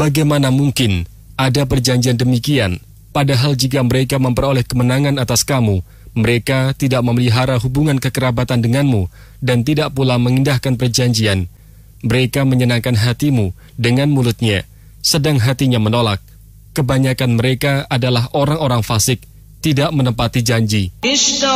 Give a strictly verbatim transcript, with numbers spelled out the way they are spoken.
Bagaimana mungkin ada perjanjian demikian, padahal jika mereka memperoleh kemenangan atas kamu, mereka tidak memelihara hubungan kekerabatan denganmu dan tidak pula mengindahkan perjanjian. Mereka menyenangkan hatimu dengan mulutnya, sedang hatinya menolak. Kebanyakan mereka adalah orang-orang fasik, tidak menepati janji.